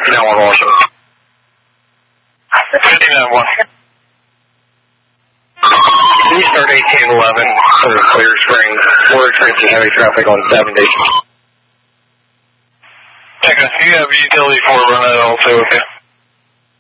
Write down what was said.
59-1. 59-1. Can you start 1811 for Clear Springs? We're experiencing heavy traffic on 70. Okay, you have utility 4 run that also, okay?